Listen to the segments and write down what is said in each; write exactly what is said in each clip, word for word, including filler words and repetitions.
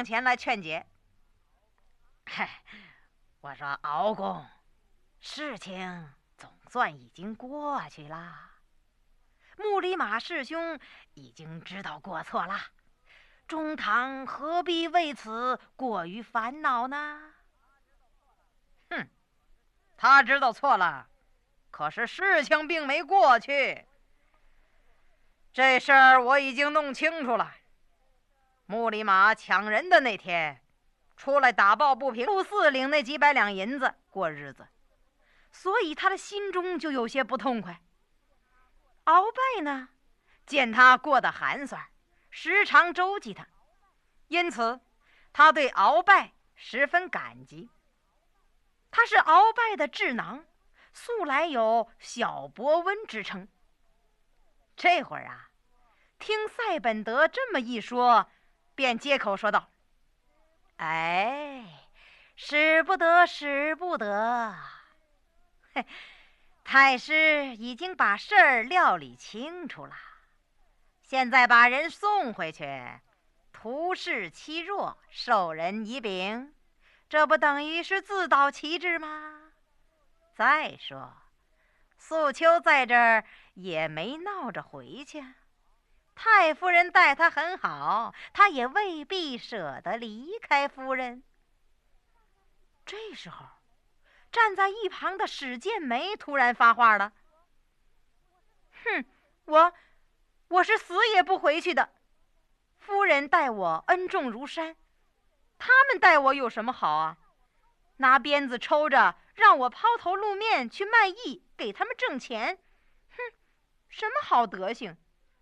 上前来劝解。嗨，我说敖公，事情总算已经过去了，木里马师兄已经知道过错了，中堂何必为此过于烦恼呢？哼，他知道错了，可是事情并没过去。这事儿我已经弄清楚了。木里马抢人的那天，出来打抱不平，陆四领那几百两银子过日子，所以他的心中就有些不痛快。鳌拜呢，见他过得寒酸，时常周济他，因此他对鳌拜十分感激。他是鳌拜的智囊，素来有小博温之称。这会儿啊，听赛本德这么一说，便接口说道：“哎，使不得，使不得！嘿，太师已经把事儿料理清楚了，现在把人送回去，图示欺弱，授人以柄，这不等于是自导其志吗？再说，素秋在这儿也没闹着回去，太夫人待他很好，他也未必舍得离开夫人。”这时候，站在一旁的史建梅突然发话了：“哼，我我是死也不回去的。夫人待我恩重如山，他们待我有什么好啊？拿鞭子抽着，让我抛头露面去卖艺，给他们挣钱，哼，什么好德行？”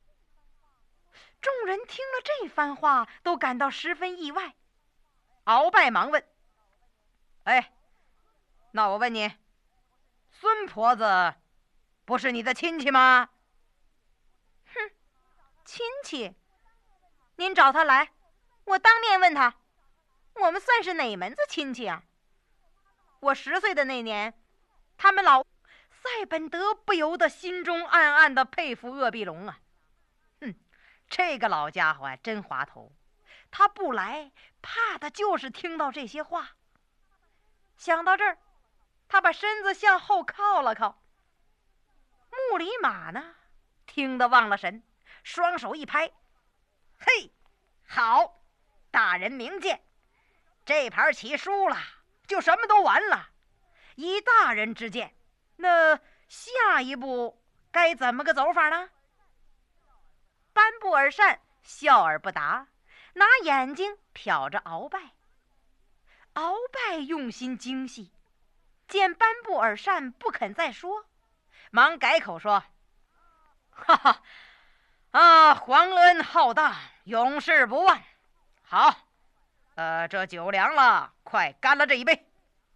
众人听了这番话，都感到十分意外。鳌拜忙问：“哎，那我问你，孙婆子不是你的亲戚吗？”“哼，亲戚？您找他来，我当面问他，我们算是哪门子亲戚啊？我十岁的那年，他们老……”赛本德不由得心中暗暗的佩服鄂必龙啊。哼，这个老家伙啊，真滑头。他不来，怕的就是听到这些话。想到这儿，他把身子向后靠了靠。木里马呢，听得忘了神，双手一拍：“嘿，好，大人明鉴，这盘棋输了，就什么都完了。依大人之见，那下一步该怎么个走法呢？”班布尔善笑而不答，拿眼睛瞟着鳌拜。鳌拜用心精细，见班布尔善不肯再说，忙改口说：“哈哈，啊，皇恩浩荡，永世不忘。好，呃，这酒凉了，快干了这一杯。”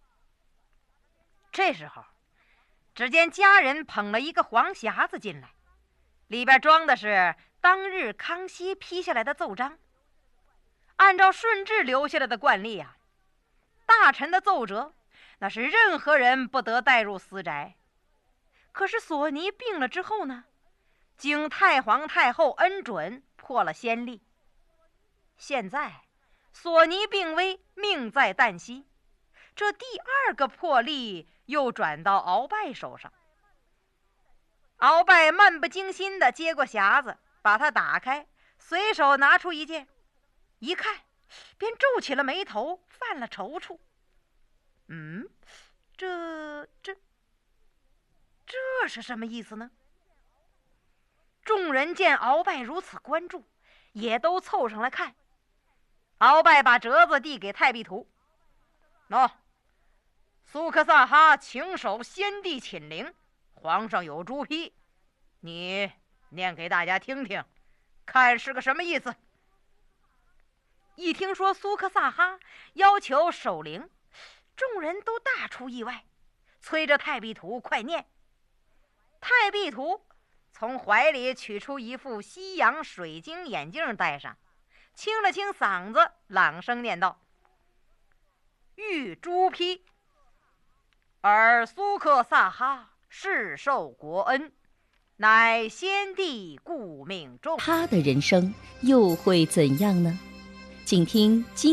这时候，只见家人捧了一个黄匣子进来，里边装的是当日康熙批下来的奏章。按照顺治留下来的惯例啊，大臣的奏折那是任何人不得带入私宅。可是索尼病了之后呢，经太皇太后恩准，破了先例。现在索尼病危，命在旦夕，这第二个破例又转到鳌拜手上。鳌拜漫不经心地接过匣子，把它打开，随手拿出一件，一看便皱起了眉头，犯了踌躇。嗯，这这这是什么意思呢？众人见鳌拜如此关注，也都凑上来看。鳌拜把折子递给太弼图：“喏，苏克萨哈请守先帝寝陵，皇上有朱批，你念给大家听听，看是个什么意思。”一听说苏克萨哈要求守陵，众人都大出意外，催着太弼图快念。太弼图从怀里取出一副西洋水晶眼镜戴上，清了清嗓子，朗声念道：“谕朱批，尔苏克萨哈世受国恩，乃先帝故命重。” 他的人生又会怎样呢？请听今